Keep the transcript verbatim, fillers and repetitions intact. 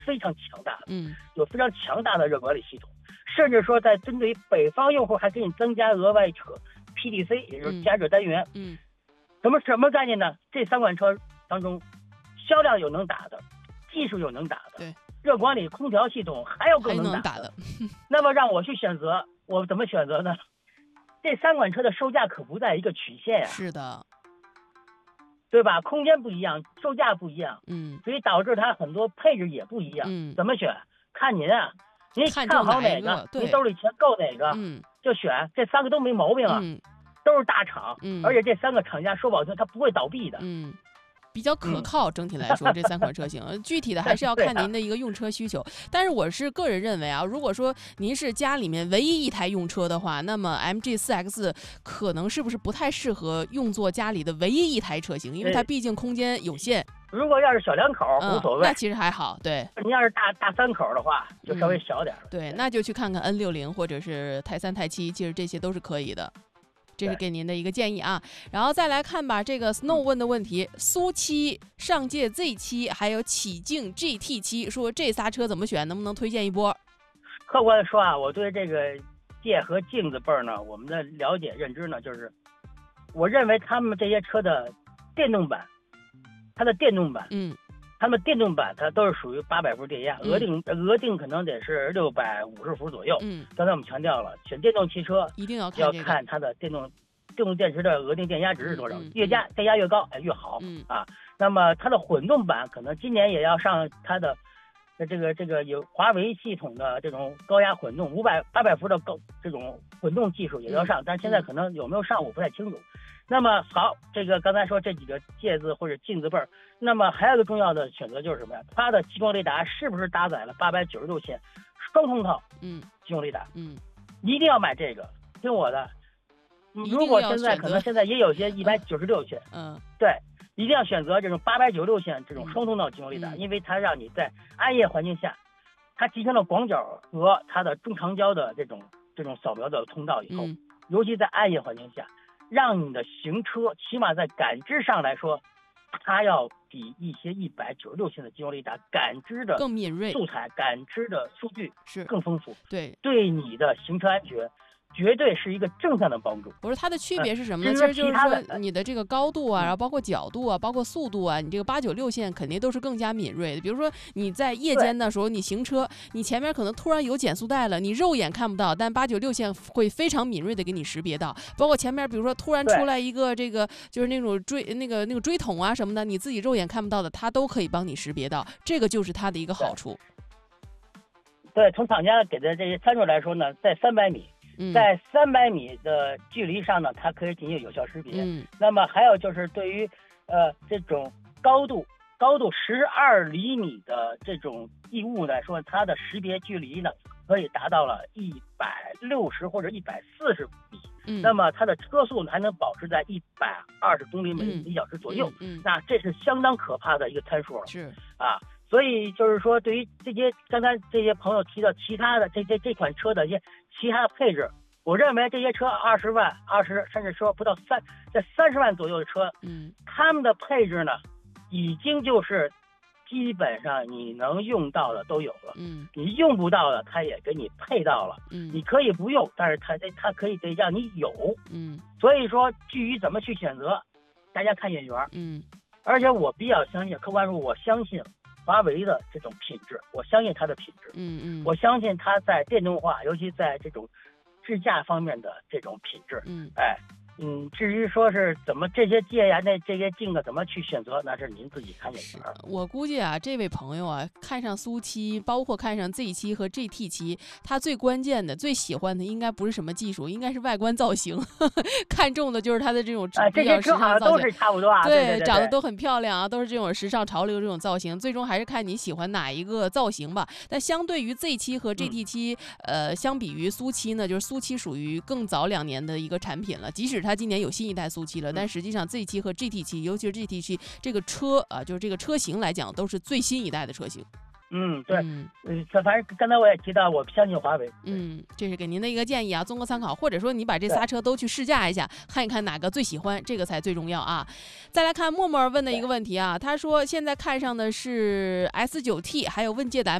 非常强大的， 嗯， 有非常强大的热管理系统，甚至说在针对于北方用户还给你增加额外车 P D C， 也就是加热单元。 嗯， 什么什么概念呢？这三款车当中，销量有能打的，技术有能打的， 对， 热管理空调系统还有更能打的。 打的那么让我去选择，我怎么选择呢？这三款车的售价可不在一个曲线呀、啊。 是的。 对吧？空间不一样，售价不一样， 嗯， 所以导致它很多配置也不一样。 嗯， 怎么选？看您啊，您看好哪个，您兜里钱够哪个， 嗯， 就选。这三个都没毛病啊， 嗯， 都是大厂， 嗯， 而且这三个厂家说不好听，它不会倒闭的， 嗯。比较可靠，整体来说，这三款车型，具体的还是要看您的一个用车需求。但是我是个人认为啊，如果说您是家里面唯一一台用车的话，那么 M G 四 X 可能是不是不太适合用作家里的唯一一台车型，因为它毕竟空间有限。 如果要是小两口、嗯、无所谓， 那其实还好。对， 您要是大大三口的话，就稍微小点、 嗯。对，那就去看看 N 六十 或者是泰三、泰七，其实这些都是可以的。这是给您的一个建议啊，然后再来看吧，这个 Snow 问的问题，苏七、上届 Z 七还有启境 G T 七，说这仨车怎么选，能不能推荐一波？ 客观的说啊，我对这个界和镜子辈儿呢，我们的了解认知呢，就是我认为他们这些车的电动版，它的电动版， 嗯。 他们电动版它都是属于八百伏电压，额定额定可能得是六百五十伏左右。 嗯， 刚才我们强调了，选电动汽车一定要看、 这个、要看它的电动电动电池的额定电压值是多少， 嗯、 越加电压越高哎越好。 嗯啊，那么它的混动版可能今年也要上它的这个这个有华为系统的这种高压混动，五百八百伏的高这种混动技术也要上， 嗯、 但是现在可能有没有上我不太清楚。那么好，这个刚才说这几个介字或者镜子辈儿，那么还有一个重要的选择就是什么呀？它的激光雷达是不是搭载了八百九十六线双通套？ 嗯， 激光雷达， 嗯， 一定要买这个，听我的。如果现在可能现在也有些一百九十六线， 嗯， 对，一定要选择这种八百九十六线这种双通道激光雷达， 嗯、 因为它让你在暗夜环境下，它集成了广角和它的中长焦的这种这种扫描的通道以后， 嗯、 尤其在暗夜环境下。让你的行车起码在感知上来说，它要比一些一百九十六线的激光雷达感知的更敏锐， 素材感知的数据是更丰富， 对， 对你的行车安全绝对是一个正向的帮助。 不是它的区别是什么呢？ 嗯、 其实就是说你的这个高度啊，然后包括角度啊，包括速度啊，你这个八九六线肯定都是更加敏锐的。比如说你在夜间的时候，你行车，你前面可能突然有减速带了，你肉眼看不到，但八九六线会非常敏锐的给你识别到。包括前面比如说突然出来一个这个就是那种追那个那个锥筒啊什么的，你自己肉眼看不到的，它都可以帮你识别到。这个就是它的一个好处。 对，对从厂家给的这些参数来说呢，在三百米。在三百米的距离上呢，它可以进行有效识别。 嗯， 那么还有就是对于呃这种高度高度十二厘米的这种异物来说，它的识别距离呢可以达到了一百六十或者一百四十米。 嗯， 那么它的车速还能保持在一百二十公里每每小时左右。 嗯，嗯那这是相当可怕的一个参数了。 是啊。所以就是说，对于这些刚才这些朋友提到其他的这这这款车的一些其他的配置，我认为这些车二十万、二十甚至说不到三，在三十万左右的车， 嗯， 他们的配置呢，已经就是基本上你能用到的都有了， 嗯， 你用不到的它也给你配到了， 嗯， 你可以不用，但是它它可以得让你有， 嗯， 所以说至于怎么去选择，大家看眼缘， 嗯， 而且我比较相信，客观说，我相信。华为的这种品质，我相信它的品质， 嗯嗯， 我相信它在电动化，尤其在这种智驾方面的这种品质， 嗯， 哎，嗯，至于说是怎么这些界呀、那这些镜啊怎么去选择，那是您自己看眼缘。 我估计啊，这位朋友啊，看上苏七，包括看上 Z 七和 G T 七，他最关键的、最喜欢的应该不是什么技术，应该是外观造型，看中的就是它的这种啊，这些车好像都是差不多啊， 对， 对对对长得都很漂亮啊，都是这种时尚潮流这种造型，最终还是看你喜欢哪一个造型吧。但相对于 Z 七和 G T 七，嗯、呃，相比于苏七呢，就是苏七属于更早两年的一个产品了，即使它今年有新一代苏七了，但实际上 Z 七和 G T 七，尤其是 G T 七这个车啊，就是这个车型来讲，都是最新一代的车型。 嗯，对， 嗯嗯，反正刚才我也提到，我相信华为。 嗯，这是给您的一个建议啊，综合参考，或者说你把这对仨车都去试驾一下，看一看哪个最喜欢，这个才最重要啊。再来看默默问的一个问题啊，他说现在看上的是 S 九 T 还有问界的